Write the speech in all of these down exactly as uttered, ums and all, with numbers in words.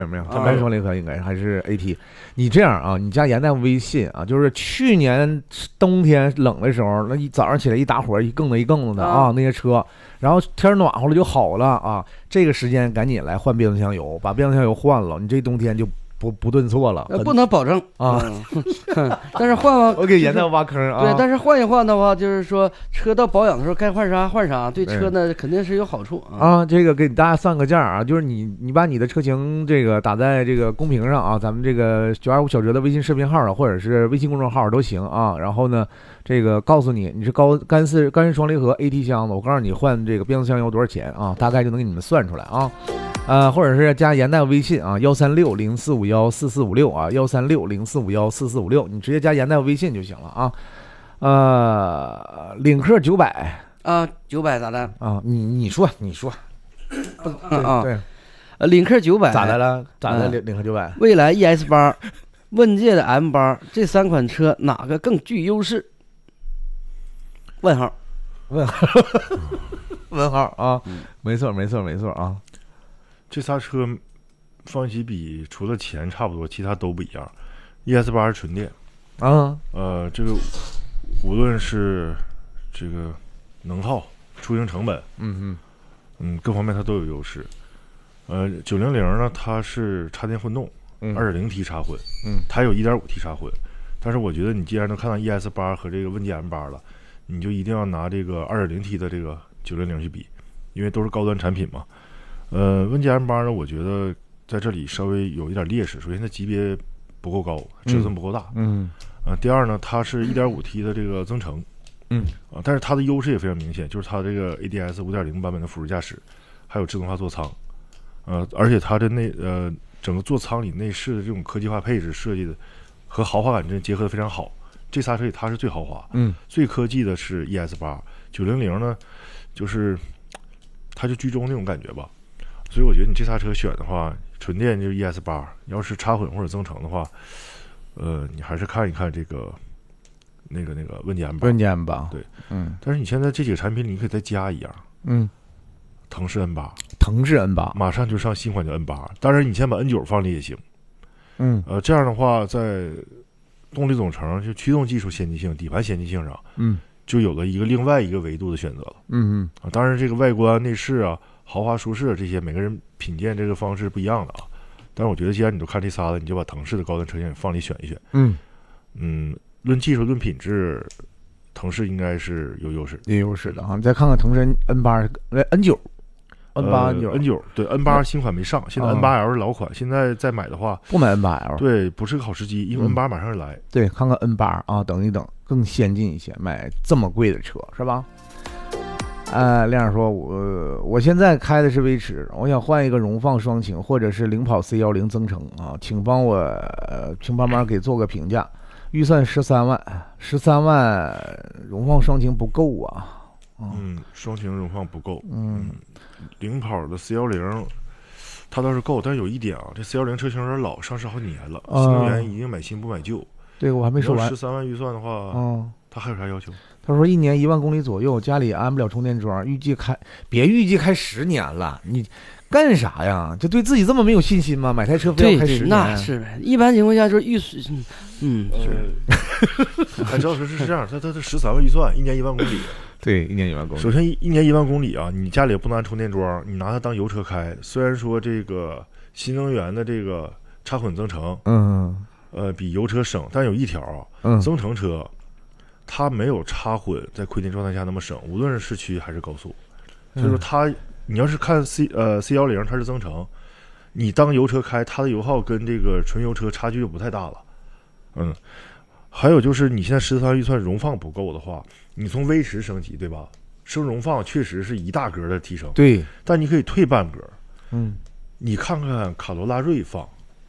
没有，它没双离合，应该还是 A T。你这样啊，你加严大夫微信啊，就是去年冬天冷的时候，那一早上起来一打火，一更子一更子的啊，那些车，然后天暖和了就好了啊。这个时间赶紧来换变速箱油，把变速箱油换了，你这冬天就不不顿挫了。 不能保证啊，嗯、但是换完我给严大夫挖坑啊。 对，但是换一换的话，就是说车到保养的时候该换啥换啥，对车呢肯定是有好处啊。 啊，这个给大家算个价啊，就是你你把你的车型这个打在这个公屏上啊，咱们这个九二五小哲的微信视频号啊，或者是微信公众号都行啊。然后呢，这个告诉你你是高干式干式双离合 A T 箱子，我告诉你换这个变速箱油多少钱啊，大概就能给你们算出来啊。呃，或者是加严大夫微信啊，幺三六零四五幺四四五六啊，幺三六零四五幺四四五六，你直接加严大夫微信就行了啊。呃，领克九百啊，九百咋的啊？你你说你说， 不啊对， 呃，领克九百咋的了？咋的？领领克九百？ 蔚来 E S 八、问界的 M 八，这三款车哪个更具优势？问号， 问号，问号啊！没错，没错，没错啊！ 这仨车放一起比，除了钱差不多，其他都不一样。E S 八是纯电啊， 呃，这个无论是这个能耗、出行成本， 嗯嗯嗯，各方面它都有优势。呃，九零零呢，它是插电混动，二点零 T 插混， 嗯， 它有一点五 T 插混。但是我觉得你既然能看到 E S 八和这个问界 M 八了，你就一定要拿这个二点零 T 的这个九零零去比，因为都是高端产品嘛。呃，问界 M 八呢，我觉得在这里稍微有一点劣势。首先，它级别不够高，尺寸不够大。 嗯。 呃，第二呢，它是 一点五 T 的这个增程。 嗯。 啊、呃，但是它的优势也非常明显，就是它这个 A D S 五点零版本的辅助驾驶，还有自动化座舱。呃，而且它的内呃整个座舱里内饰的这种科技化配置设计的和豪华感真结合的非常好。这仨车里它是最豪华， 嗯，最科技的是 E S 八，九零零呢，就是它就居中那种感觉吧。所以我觉得你这仨车选的话，纯电就是 E S 八，要是插混或者增程的话，呃，你还是看一看这个那个那个问界 M 八。 问界 M 八， 对， 嗯。 但是你现在这几个产品里，你可以再加一样， 嗯， 腾势 N 八， 腾势 N 八， 马上就上新款叫 N 八，当然你先把 N 九放里也行。 嗯， 呃，这样的话，在动力总成、就驱动技术先进性、底盘先进性上， 嗯， 就有了一个另外一个维度的选择了。 嗯嗯啊，当然这个外观、内饰啊。豪华舒适这些每个人品鉴这个方式不一样的啊，但是我觉得既然你都看这仨了，你就把腾势的高端车型放里选一选。 嗯嗯，论技术论品质，腾势应该是有优势， 有优势的啊。你再看看腾势 N 八、N 九、N 八、N 九、 N 九对 N 八新款没上，现在 N 八 L 是老款，现在再买的话不买 N 八 L， 对，不是个好时机，因为 N 八马上就来。 对，看看 N 八啊，等一等，更先进一些，买这么贵的车是吧？呃，亮说，我我现在开的是威驰，我想换一个荣放双擎或者是领跑 C 一零增程啊，请帮我，呃、请帮忙给做个评价。预算十三万，十三万荣放双擎不够啊。 嗯，嗯双擎荣放不够。 嗯， 嗯领跑的 C 一零，它倒是够，但是有一点啊，这 C 一零车型有点老，上市好几年了，新能源一定买新不买旧。 对，我还没说完。 十三万预算的话， 嗯， 它还有啥要求？ 他说一年一万公里左右，家里安不了充电桩，预计开别预计开十年了，你干啥呀？就对自己这么没有信心吗？买台车非要开十年？ 那是一般情况下就是预算，嗯， 是。还知道说是这样，他他他十三万预算，一年一万公里。 对，一年一万公里。 首先一一年一万公里啊，你家里不能安充电桩，你拿它当油车开。虽然说这个新能源的这个插混增程， 嗯， 呃，比油车省，但有一条， 嗯， 增程车。它没有插混在亏电状态下那么省，无论是市区还是高速。所以说它，你要是看 C 呃 C 一零它是增程，你当油车开，它的油耗跟这个纯油车差距就不太大了。嗯，还有就是你现在十三预算荣放不够的话，你从威驰升级对吧？升荣放确实是一大格的提升， 对， 但你可以退半格。 嗯， 你看看卡罗拉锐放。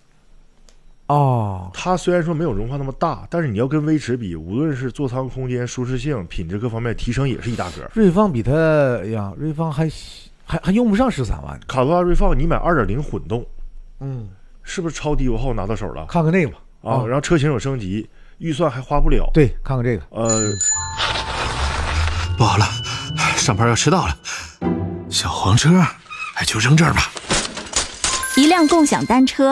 哦， 它虽然说没有荣放那么大，但是你要跟威驰比，无论是座舱空间、舒适性、品质各方面提升也是一大格。 锐放比它呀，锐放还还还用不上十三万。 卡罗拉锐放你买二点零混动， 嗯， 是不是超低油耗拿到手了？ 看看这个吧啊，然后车型有升级，预算还花不了。 对，看看这个。 呃， 不好了，上班要迟到了，小黄车，哎，就扔这儿吧。 一辆辆共享单车